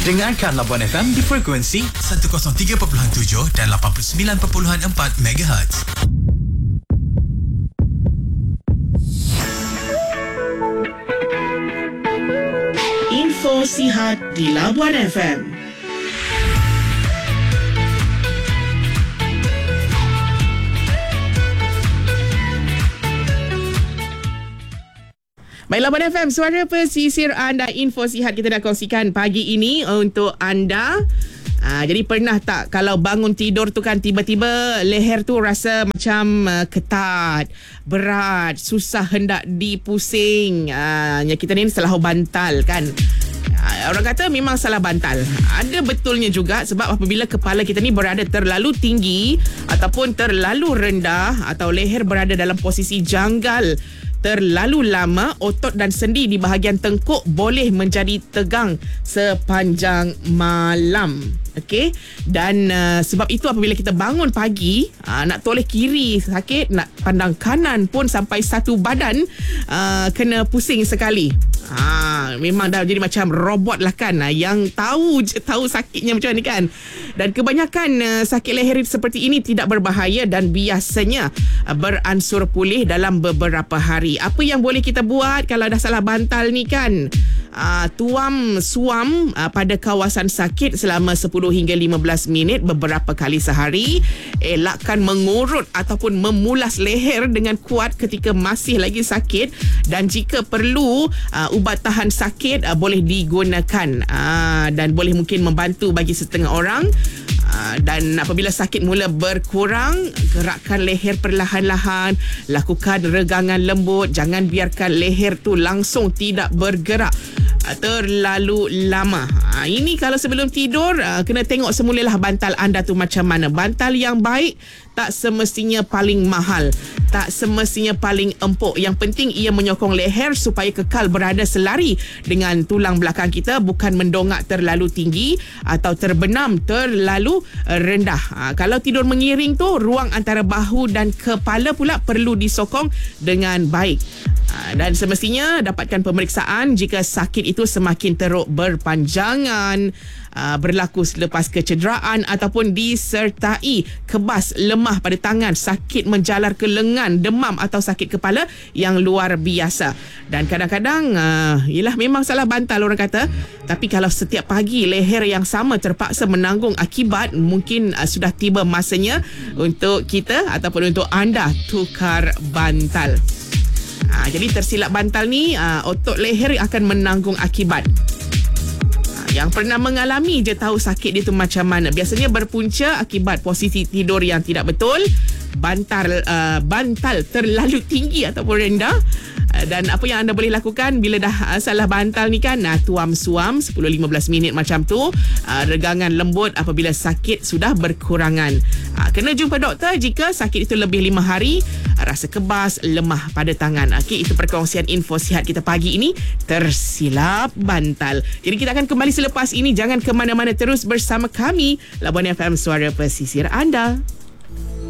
Dengarkan Labuan FM di frekuensi 103.7 dan 89.4 MHz. Info Sihat di Labuan FM. Baik, Labuan FM, suara pesisir anda. Info sihat kita dah kongsikan pagi ini untuk anda. Jadi pernah tak kalau bangun tidur tu kan tiba-tiba leher tu rasa macam ketat, berat, susah hendak dipusing. Kita ni salah bantal kan. Orang kata memang salah bantal. Ada betulnya juga, sebab apabila kepala kita ni berada terlalu tinggi ataupun terlalu rendah atau leher berada dalam posisi janggal terlalu lama, otot dan sendi di bahagian tengkuk boleh menjadi tegang sepanjang malam. Okey, dan sebab itu apabila kita bangun pagi, nak toleh kiri sakit, nak pandang kanan pun sampai satu badan kena pusing sekali. Memang dah jadi macam robot lah kan, yang tahu sakitnya macam ni kan. Dan kebanyakan sakit leher seperti ini tidak berbahaya dan biasanya beransur pulih dalam beberapa hari. Apa yang boleh kita buat kalau dah salah bantal ni kan? Tuam suam pada kawasan sakit selama 10 hingga 15 minit beberapa kali sehari. Elakkan mengurut ataupun memulas leher dengan kuat ketika masih lagi sakit, dan jika perlu ubat tahan sakit boleh digunakan, dan boleh mungkin membantu bagi setengah orang. Dan apabila sakit mula berkurang, gerakkan leher perlahan-lahan, lakukan regangan lembut, jangan biarkan leher tu langsung tidak bergerak terlalu lama. Ini kalau sebelum tidur, kena tengok semulalah bantal anda tu macam mana. Bantal yang baik tak semestinya paling mahal, tak semestinya paling empuk. Yang penting ia menyokong leher supaya kekal berada selari dengan tulang belakang kita, bukan mendongak terlalu tinggi atau terbenam terlalu rendah. Kalau tidur mengiring tu, ruang antara bahu dan kepala pula perlu disokong dengan baik. Dan semestinya dapatkan pemeriksaan jika sakit itu semakin teruk berpanjangan, berlaku selepas kecederaan ataupun disertai kebas lemah pada tangan, sakit menjalar ke lengan, demam atau sakit kepala yang luar biasa. Dan kadang-kadang yelah memang salah bantal orang kata, tapi kalau setiap pagi leher yang sama terpaksa menanggung akibat, mungkin sudah tiba masanya untuk kita ataupun untuk anda tukar bantal. Jadi tersilap bantal ni, otot leher akan menanggung akibat. Yang pernah mengalami je tahu sakit dia tu macam mana. Biasanya berpunca akibat posisi tidur yang tidak betul, bantal terlalu tinggi ataupun rendah. Dan apa yang anda boleh lakukan bila dah salah bantal ni kan, tuam suam 10-15 minit macam tu, regangan lembut apabila sakit sudah berkurangan. Kena jumpa doktor jika sakit itu lebih 5 hari, rasa kebas, lemah pada tangan. Okey, itu perkongsian info sihat kita pagi ini, tersilap bantal. Jadi kita akan kembali selepas ini. Jangan ke mana-mana, terus bersama kami, Labuan FM, suara pesisir anda.